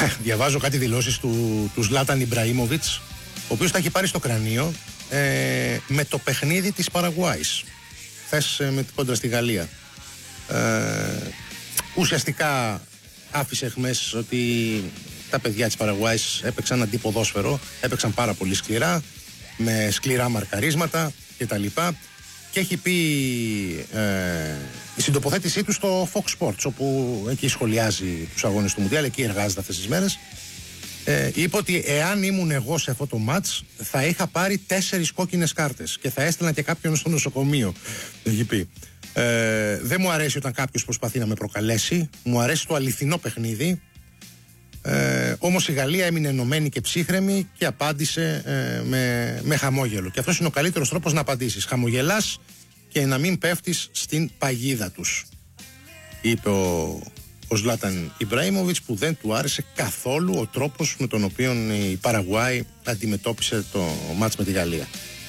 Διαβάζω κάτι δηλώσεις του Ζλάταν Ιμπραήμοβιτς, ο οποίος τα έχει πάρει στο κρανίο με το παιχνίδι της Παραγουάης χθες με την κόντρα στη Γαλλία. Ουσιαστικά άφησε εχμές ότι τα παιδιά της Παραγουάης έπαιξαν αντίποδόσφαιρο, έπαιξαν πάρα πολύ σκληρά, με σκληρά μαρκαρίσματα κτλ. Και έχει πει η συντοποθέτησή του στο Fox Sports, όπου εκεί σχολιάζει τους αγώνες του Μουντιάλ, εκεί εργάζεται αυτές τις μέρες. Είπε ότι εάν ήμουν εγώ σε αυτό το μάτς θα είχα πάρει 4 κόκκινες κάρτες και θα έστελνα και κάποιον στο νοσοκομείο. Έχει πει. Δεν μου αρέσει όταν κάποιος προσπαθεί να με προκαλέσει, μου αρέσει το αληθινό παιχνίδι. Όμως η Γαλλία έμεινε ενωμένη και ψύχρεμη και απάντησε με χαμόγελο. Και αυτός είναι ο καλύτερος τρόπος να απαντήσεις. Χαμογελάς και να μην πέφτεις στην παγίδα τους, είπε ο Ζλάταν Ιμπραήμοβιτς, που δεν του άρεσε καθόλου ο τρόπος με τον οποίο η Παραγουάη αντιμετώπισε το μάτς με τη Γαλλία.